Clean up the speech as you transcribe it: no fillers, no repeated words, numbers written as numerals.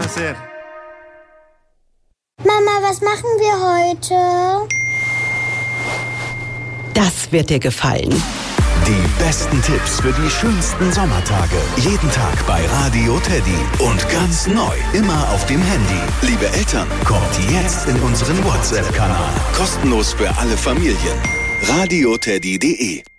sehr. Mama, was machen wir heute? Das wird dir gefallen. Die besten Tipps für die schönsten Sommertage. Jeden Tag bei Radio Teddy. Und ganz neu, immer auf dem Handy. Liebe Eltern, kommt jetzt in unseren WhatsApp-Kanal. Kostenlos für alle Familien. radioteddy.de